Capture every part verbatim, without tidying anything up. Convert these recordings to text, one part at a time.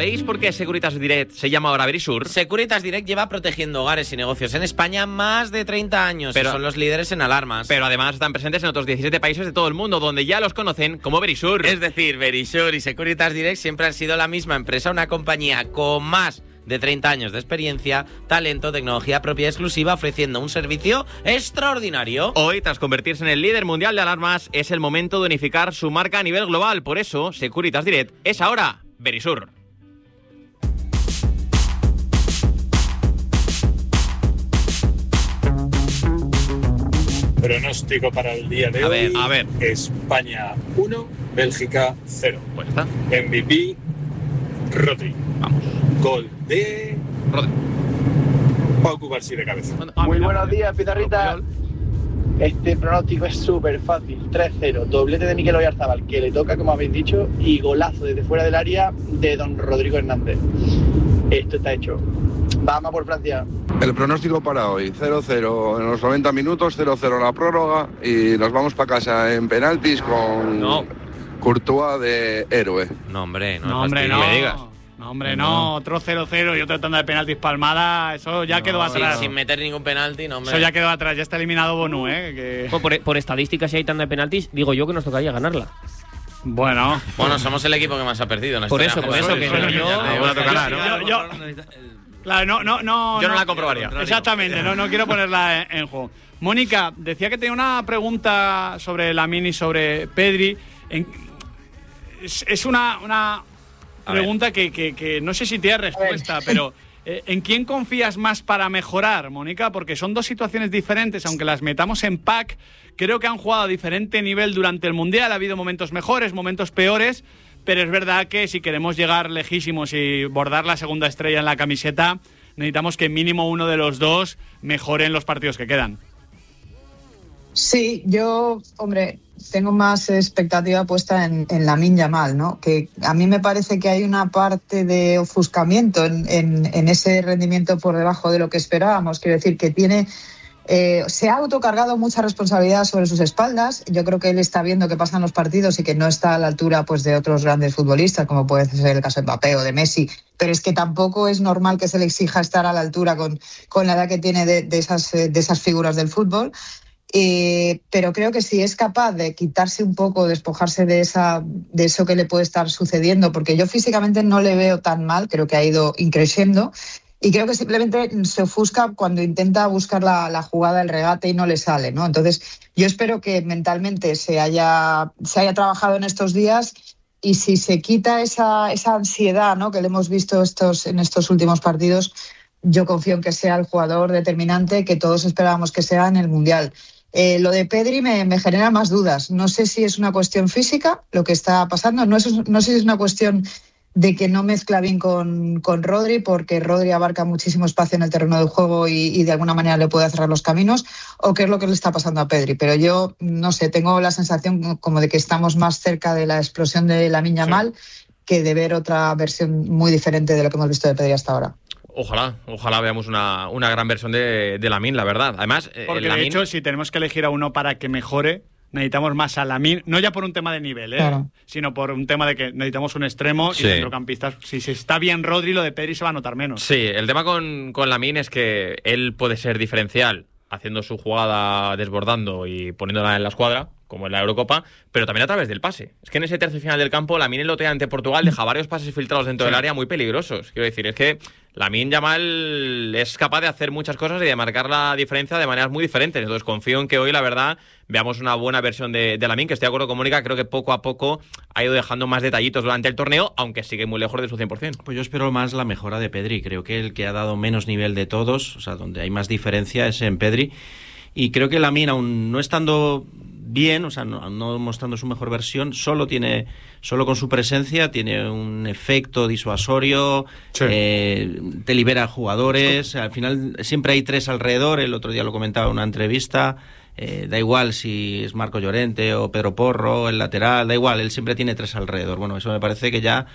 ¿sabéis por qué Securitas Direct se llama ahora Verisur? Securitas Direct lleva protegiendo hogares y negocios en España más de treinta años pero, y son los líderes en alarmas. Pero además están presentes en otros diecisiete países de todo el mundo, donde ya los conocen como Verisur. Es decir, Verisur y Securitas Direct siempre han sido la misma empresa, una compañía con más de treinta años de experiencia, talento, tecnología propia y exclusiva, ofreciendo un servicio extraordinario. Hoy, tras convertirse en el líder mundial de alarmas, es el momento de unificar su marca a nivel global. Por eso, Securitas Direct es ahora Verisur. Pronóstico para el día de a hoy. Ver, a ver. España uno, Bélgica cero. Pues está. M V P, Rodri. Vamos. Gol de... Rodri. Pau Cubarsí de cabeza. Ah, Muy buenos días, Pizarrita. Este pronóstico es súper fácil. tres cero. Doblete de Mikel Oyarzabal, que le toca, como habéis dicho, y golazo desde fuera del área de don Rodrigo Hernández. Esto está hecho. Vamos por Francia. El pronóstico para hoy, cero cero en los noventa minutos, cero cero la prórroga y nos vamos para casa en penaltis con no. Courtois de héroe. No, hombre, no, no hombre, no. Me digas. No, hombre, no. no. Otro cero cero y otra tanda de penaltis palmada, eso ya no, quedó atrás. Sin, sin meter ningún penalti, no, hombre. Eso ya quedó atrás, ya está eliminado Bonu, ¿eh? Que... Pues por, por estadísticas, si hay tanda de penaltis, digo yo que nos tocaría ganarla. Bueno. Bueno, somos el equipo que más ha perdido en la Por historia. eso, por eso, que no, yo... yo Claro, no, no, no. Yo no, no la comprobaría. Exactamente, no, no quiero ponerla en, en juego. Mónica, decía que tenía una pregunta sobre Lamine y sobre Pedri. En, es, es una, una pregunta que, que, que no sé si tiene respuesta, pero eh, ¿en quién confías más para mejorar, Mónica? Porque son dos situaciones diferentes, aunque las metamos en pack. Creo que han jugado a diferente nivel durante el Mundial. Ha habido momentos mejores, momentos peores. Pero es verdad que si queremos llegar lejísimos y bordar la segunda estrella en la camiseta, necesitamos que mínimo uno de los dos mejore en los partidos que quedan. Sí, yo, hombre, tengo más expectativa puesta en, en Lamine Yamal, ¿no? Que a mí me parece que hay una parte de ofuscamiento en, en, en ese rendimiento por debajo de lo que esperábamos. Quiero decir que tiene... Eh, se ha autocargado mucha responsabilidad sobre sus espaldas. Yo creo que él está viendo que pasan los partidos y que no está a la altura, pues, de otros grandes futbolistas, como puede ser el caso de Mbappé o de Messi, pero es que tampoco es normal que se le exija estar a la altura con, con la edad que tiene de, de, esas, de esas figuras del fútbol. Eh, pero creo que si es capaz de quitarse un poco, despojarse de, esa, de eso que le puede estar sucediendo, porque yo físicamente no le veo tan mal, creo que ha ido increciendo. Y creo que simplemente se ofusca cuando intenta buscar la, la jugada, el regate y no le sale, ¿no? Entonces, yo espero que mentalmente se haya, se haya trabajado en estos días y si se quita esa, esa ansiedad, ¿no?, que le hemos visto estos, en estos últimos partidos, yo confío en que sea el jugador determinante que todos esperábamos que sea en el Mundial. Eh, lo de Pedri me, me genera más dudas. No sé si es una cuestión física lo que está pasando, no, es, no sé si es una cuestión de que no mezcla bien con, con Rodri, porque Rodri abarca muchísimo espacio en el terreno del juego y, y de alguna manera le puede cerrar los caminos, o qué es lo que le está pasando a Pedri. Pero yo, no sé, tengo la sensación como de que estamos más cerca de la explosión de Lamine Yamal sí. que de ver otra versión muy diferente de lo que hemos visto de Pedri hasta ahora. Ojalá, ojalá veamos una, una gran versión de, de Lamine, la verdad. Además, porque Lamine... de hecho, si tenemos que elegir a uno para que mejore, necesitamos más a Lamine, no ya por un tema de nivel, ¿eh? Claro. Sino por un tema de que necesitamos un extremo sí. y centrocampistas. Si se está bien Rodri, lo de Pedri se va a notar menos. Sí, el tema con, con Lamine es que él puede ser diferencial haciendo su jugada desbordando y poniéndola en la escuadra, como en la Eurocopa, pero también a través del pase. Es que en ese tercio final del campo, Lamine lotea ante Portugal, deja varios pases filtrados dentro sí. del área muy peligrosos. Quiero decir, es que Lamine Yamal es capaz de hacer muchas cosas y de marcar la diferencia de maneras muy diferentes. Entonces confío en que hoy, la verdad, veamos una buena versión de, de Lamine, que estoy de acuerdo con Mónica, creo que poco a poco ha ido dejando más detallitos durante el torneo, aunque sigue muy lejos de su cien por ciento. Pues yo espero más la mejora de Pedri. Creo que el que ha dado menos nivel de todos, o sea, donde hay más diferencia es en Pedri. Y creo que Lamine, aún no estando bien, o sea, no, no mostrando su mejor versión, solo tiene, solo con su presencia tiene un efecto disuasorio, sí. eh, te libera jugadores, al final siempre hay tres alrededor, el otro día lo comentaba en una entrevista, eh, da igual si es Marco Llorente o Pedro Porro, el lateral, da igual, él siempre tiene tres alrededor. Bueno, eso me parece que ya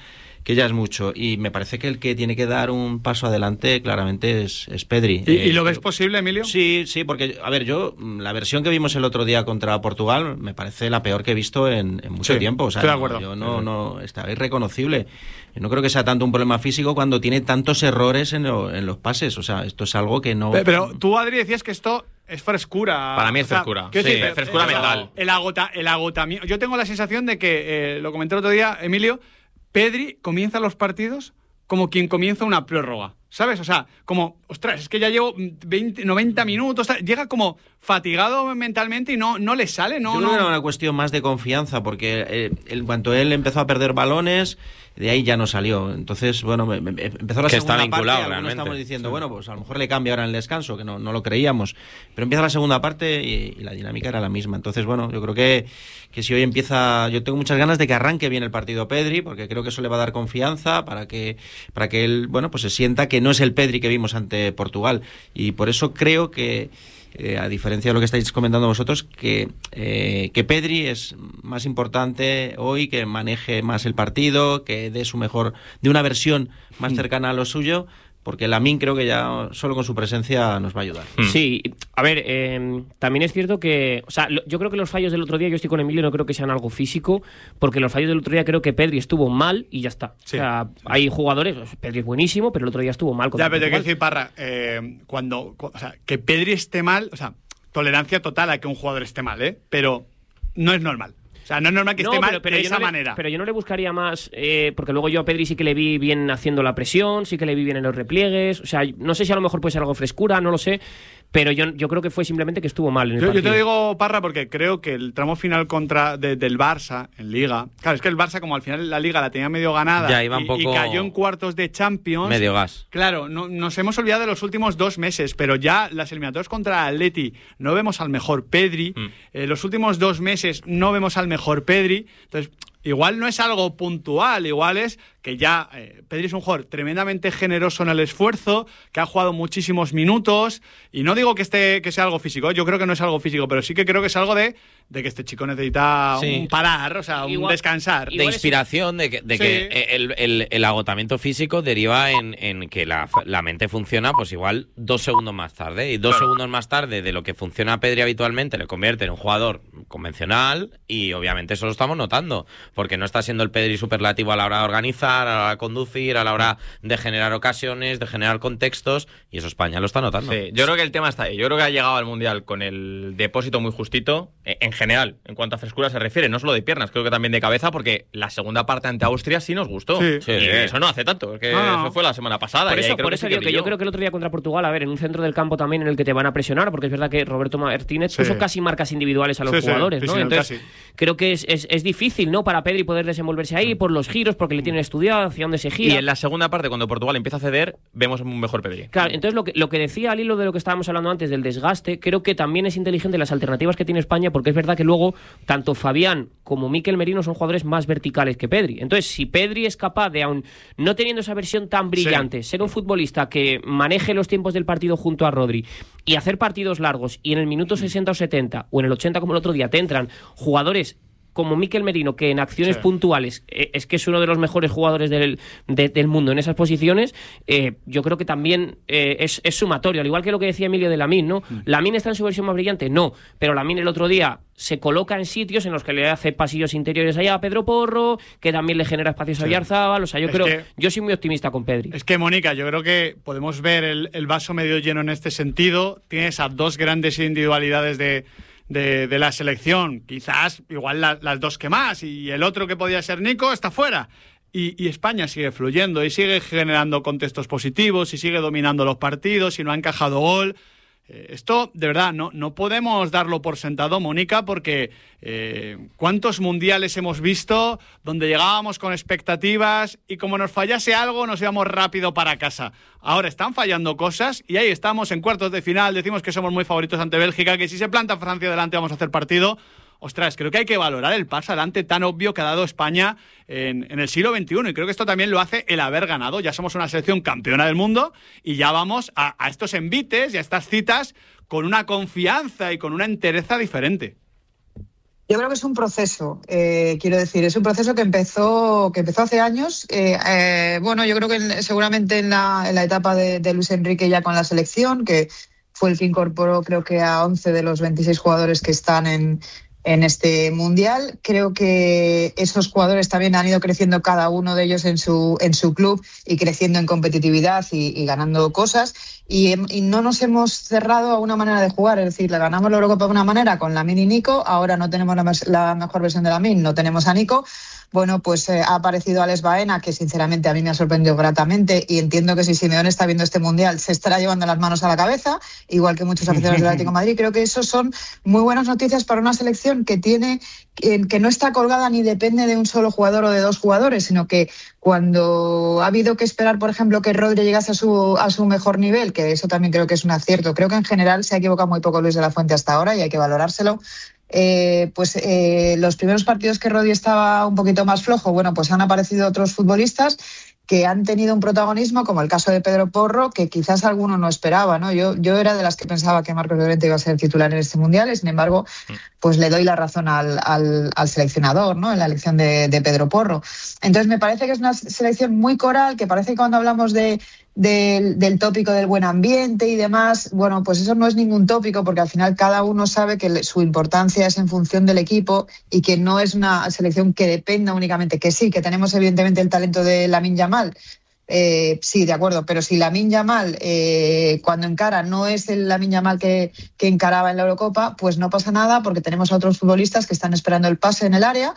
que ya es mucho. Y me parece que el que tiene que dar un paso adelante claramente es, es Pedri. ¿Y, eh, ¿Y lo ves posible, Emilio? Sí, sí, porque, a ver, yo, la versión que vimos el otro día contra Portugal me parece la peor que he visto en, en mucho Sí, tiempo. O sea, estoy de no, acuerdo. yo no, no, está irreconocible. No creo que sea tanto un problema físico cuando tiene tantos errores en, lo, en los pases. O sea, esto es algo que no... Pero, pero tú, Adri, decías que esto es frescura. Para mí es O sea, frescura. quiero Sí, decir, frescura el, mental. El, agota, el agotamiento. Yo tengo la sensación de que, eh, lo comenté el otro día, Emilio, Pedri comienza los partidos como quien comienza una prórroga. ¿Sabes? O sea, como, ostras, es que ya llevo veinte, noventa minutos, llega como fatigado mentalmente y no, no le sale, ¿no? Yo creo no. que era una cuestión más de confianza, porque eh, en cuanto él empezó a perder balones, de ahí ya no salió. Entonces, bueno, me, me, empezó la que segunda está parte y vinculado, algunos realmente. estamos diciendo, Sí. bueno, pues a lo mejor le cambia ahora en el descanso, que no, no lo creíamos. Pero empieza la segunda parte y, y la dinámica era la misma. Entonces, bueno, yo creo que, que si hoy empieza... Yo tengo muchas ganas de que arranque bien el partido Pedri, porque creo que eso le va a dar confianza para que, para que él, bueno, pues se sienta que no es el Pedri que vimos ante Portugal. Y por eso creo que, eh, a diferencia de lo que estáis comentando vosotros, que, eh, que Pedri es más importante hoy, que maneje más el partido, que dé su mejor, de una versión más cercana a lo suyo, porque Lamine creo que ya solo con su presencia nos va a ayudar. Sí, a ver, eh, también es cierto que, o sea, lo, yo creo que los fallos del otro día, yo estoy con Emilio, no creo que sean algo físico, porque los fallos del otro día creo que Pedri estuvo mal y ya está. Sí. O sea, hay jugadores, Pedri es buenísimo, pero el otro día estuvo mal. Ya, pero te quiero decir, Parra, eh, cuando, cu- o sea, que Pedri esté mal, o sea, tolerancia total a que un jugador esté mal, ¿eh? Pero no es normal. O sea, no es normal que No, esté mal pero, pero de yo esa no le- manera. pero yo no le buscaría más, eh, porque luego yo a Pedri sí que le vi bien haciendo la presión, sí que le vi bien en los repliegues. O sea, no sé si a lo mejor puede ser algo frescura, no lo sé, pero yo, yo creo que fue simplemente que estuvo mal en el Yo, yo partido. te digo, Parra, porque creo que el tramo final contra de- del Barça en Liga. Claro, es que el Barça, como al final la Liga la tenía medio ganada Ya iba un y, poco- y cayó en cuartos de Champions. Medio gas. Claro, no, nos hemos olvidado de los últimos dos meses, pero ya las eliminatorias contra Atleti no vemos al mejor Pedri. Mm. Eh, los últimos dos meses no vemos al mejor Pedri. Entonces, igual no es algo puntual, igual es que ya eh, Pedri es un jugador tremendamente generoso en el esfuerzo, que ha jugado muchísimos minutos, y no digo que esté que sea algo físico, yo creo que no es algo físico, pero sí que creo que es algo de, de que este chico necesita Sí. un parar, o sea, un Igual- descansar. De Igual es- inspiración, de que, de Sí. que el, el- el agotamiento físico deriva en, en que la, la mente funciona pues igual dos segundos más tarde. Y dos Claro. segundos más tarde de lo que funciona Pedri habitualmente le convierte en un jugador convencional y obviamente eso lo estamos notando. Porque no está siendo el Pedri superlativo a la hora de organizar, a la hora de conducir, a la hora de generar ocasiones, de generar contextos, y eso España lo está notando. Sí, yo creo que el tema está ahí. Yo creo que ha llegado al Mundial con el depósito muy justito, eh, en general, en cuanto a frescura se refiere, no solo de piernas, creo que también de cabeza, porque la segunda parte ante Austria sí nos gustó. Sí. Sí. Y eso no hace tanto, porque No, no. eso fue la semana pasada. Por y ahí eso, creo por que eso sí digo que yo brilló. creo que el otro día contra Portugal, a ver, en un centro del campo también en el que te van a presionar, porque es verdad que Roberto Martínez Sí. puso casi marcas individuales a los Sí, sí, jugadores, sí, ¿no? sí, Entonces, casi. creo que es, es, es difícil, ¿no? Para Pedri poder desenvolverse ahí por los giros, porque le tienen estudiado hacia dónde se Y gira. en la segunda parte, cuando Portugal empieza a ceder, vemos un mejor Pedri. Claro, entonces lo que, lo que decía al hilo de lo que estábamos hablando antes del desgaste, creo que también es inteligente las alternativas que tiene España, porque es verdad que luego tanto Fabián como Mikel Merino son jugadores más verticales que Pedri. Entonces, si Pedri es capaz de, aun no teniendo esa versión tan brillante, ser un futbolista que maneje los tiempos del partido junto a Rodri y hacer partidos largos, y en el minuto sesenta o setenta o en el ochenta como el otro día te entran jugadores como Mikel Merino, que en acciones Sí. puntuales eh, es que es uno de los mejores jugadores del, de- del mundo en esas posiciones, eh, yo creo que también eh, es, es sumatorio, al igual que lo que decía Emilio de Lamine, ¿no? Mm. ¿Lamine está en su versión más brillante? No, pero Lamine el otro día se coloca en sitios en los que le hace pasillos interiores allá a Pedro Porro, que también le genera espacios a Sí. Oyarzábal, o sea, yo Es creo, que- yo soy muy optimista con Pedri. Es que, Mónica, yo creo que podemos ver el, el vaso medio lleno en este sentido. Tienes a dos grandes individualidades de, de, de la selección, quizás igual la- las dos que más, y el otro que podía ser Nico está fuera. Y, y España sigue fluyendo y sigue generando contextos positivos y sigue dominando los partidos y no ha encajado gol. Eh, Esto, de verdad, no, no podemos darlo por sentado, Mónica, porque eh, ¿cuántos mundiales hemos visto donde llegábamos con expectativas y como nos fallase algo nos íbamos rápido para casa? Ahora están fallando cosas y ahí estamos en cuartos de final, decimos que somos muy favoritos ante Bélgica, que si se planta Francia delante vamos a hacer partido. Ostras, creo que hay que valorar el paso adelante tan obvio que ha dado España en, en el siglo veintiuno, y creo que esto también lo hace el haber ganado. Ya somos una selección campeona del mundo y ya vamos a, a estos envites y a estas citas con una confianza y con una entereza diferente. Yo creo que es un proceso, eh, quiero decir, es un proceso que empezó que empezó hace años. Eh, eh, bueno, yo creo que en, seguramente en la, en la etapa de, de Luis Enrique ya con la selección, que fue el que incorporó creo que a once de los veintiséis jugadores que están en, en este Mundial. Creo que esos jugadores también han ido creciendo cada uno de ellos en su, en su club y creciendo en competitividad y, y ganando cosas. Y, y no nos hemos cerrado a una manera de jugar, es decir, le ganamos la Eurocopa de una manera con Lamine y Nico, ahora no tenemos la, la mejor versión de Lamine, no tenemos a Nico. Bueno, pues eh, ha aparecido Alex Baena, que sinceramente a mí me ha sorprendido gratamente, y entiendo que si Simeone está viendo este Mundial se estará llevando las manos a la cabeza, igual que muchos aficionados del Atlético de Madrid. Creo que eso son muy buenas noticias para una selección que tiene que, que no está colgada ni depende de un solo jugador o de dos jugadores, sino que cuando ha habido que esperar, por ejemplo, que Rodri llegase a su, a su mejor nivel, que eso también creo que es un acierto, creo que en general se ha equivocado muy poco Luis de la Fuente hasta ahora y hay que valorárselo. Eh, pues eh, los primeros partidos que Rodri estaba un poquito más flojo, bueno, pues han aparecido otros futbolistas que han tenido un protagonismo, como el caso de Pedro Porro, que quizás alguno no esperaba, ¿no? Yo, yo era de las que pensaba que Marcos Llorente iba a ser titular en este Mundial, y sin embargo, pues le doy la razón al, al, al seleccionador, ¿no? En la elección de, de Pedro Porro. Entonces me parece que es una selección muy coral, que parece que cuando hablamos de Del, del tópico del buen ambiente y demás, bueno, pues eso no es ningún tópico, porque al final cada uno sabe que su importancia es en función del equipo y que no es una selección que dependa únicamente, que sí, que tenemos evidentemente el talento de Lamine Yamal, eh, sí, de acuerdo, pero si Lamine Yamal eh, cuando encara no es el Lamine Yamal que, que encaraba en la Eurocopa, pues no pasa nada, porque tenemos a otros futbolistas que están esperando el pase en el área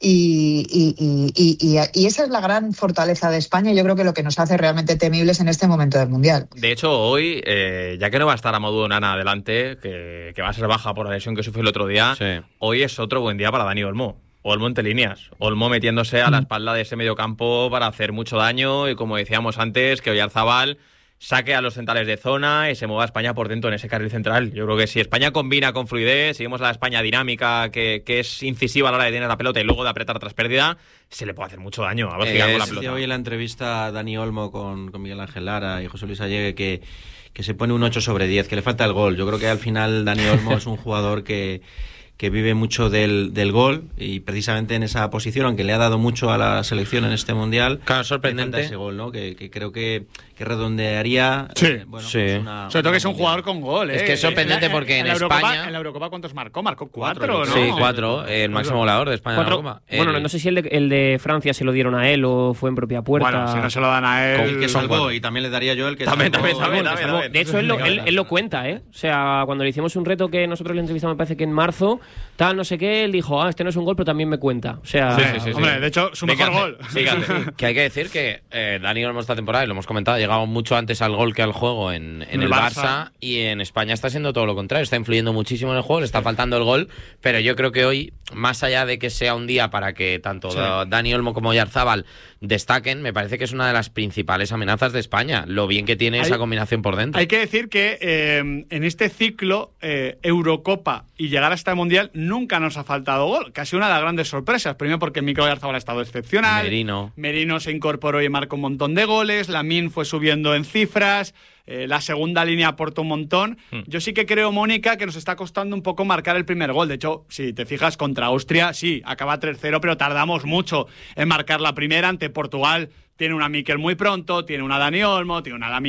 y, y, y, y, y, y esa es la gran fortaleza de España, y yo creo que lo que nos hace realmente temibles en este momento del Mundial. De hecho, hoy, eh, ya que no va a estar Amadou Onana adelante, que, que va a ser baja por la lesión que sufrió el otro día, sí. Hoy es otro buen día para Dani Olmo. Olmo entre líneas, Olmo metiéndose a la espalda de ese mediocampo para hacer mucho daño y, como decíamos antes, que Oyarzabal saque a los centrales de zona y se mueva a España por dentro en ese carril central. Yo creo que si España combina con fluidez, seguimos a la España dinámica, que, que es incisiva a la hora de tener la pelota y luego de apretar tras pérdida, se le puede hacer mucho daño a Bélgica eh, con la pelota. Hoy en la entrevista a Dani Olmo con, con Miguel Ángel Lara y José Luis Allegue que, que se pone un ocho sobre diez, que le falta el gol. Yo creo que al final Dani Olmo es un jugador que... que vive mucho del, del gol, y precisamente en esa posición, aunque le ha dado mucho a la selección en este Mundial, claro, sorprendente ese gol, ¿no? Que, que creo que, que redondearía. Sí, eh, bueno, sí. Pues una, sobre todo que es un mundial. jugador con gol, ¿eh? Es que es sorprendente en, porque en, en, en España. Eurocopa, en la Eurocopa, ¿cuántos marcó? Marcó cuatro, cuatro, ¿no? Sí, cuatro. El máximo goleador de España en la Eurocopa. Bueno, el... no sé si el de, el de Francia se lo dieron a él o fue en propia puerta. Bueno, si no se lo dan a él. El que salvó, y también le daría yo el que también, salvó. también, también, también, también. De hecho, él lo, él, él lo cuenta, ¿eh? O sea, cuando le hicimos un reto que nosotros le entrevistamos, me parece que en marzo, tal, no sé qué, él dijo, ah, este no es un gol, pero también me cuenta. O sea, sí, sí, sí, hombre, sí. De hecho, su mejor Fíjate, gol. Fíjate. Que hay que decir que eh, Dani Olmo esta temporada, y lo hemos comentado, ha llegado mucho antes al gol que al juego en, en el, el Barça. Barça, y en España está siendo todo lo contrario, está influyendo muchísimo en el juego, le está faltando el gol, pero yo creo que hoy, más allá de que sea un día para que tanto sí. Dani Olmo como Oyarzabal destaquen, me parece que es una de las principales amenazas de España, lo bien que tiene hay, esa combinación por dentro. Hay que decir que eh, en este ciclo, eh, Eurocopa y llegar a este Mundial, nunca nos ha faltado gol, casi una de las grandes sorpresas. Primero porque Mikel Oyarzabal ha estado excepcional, Merino. Merino se incorporó y marcó un montón de goles, Lamine fue subiendo en cifras, eh, la segunda línea aportó un montón. Hmm. Yo sí que creo, Mónica, que nos está costando un poco marcar el primer gol. De hecho, si te fijas, contra Austria, sí, acaba tres cero, pero tardamos mucho en marcar la primera. Ante Portugal tiene una Mikel muy pronto, tiene una Dani Olmo, tiene una Lamine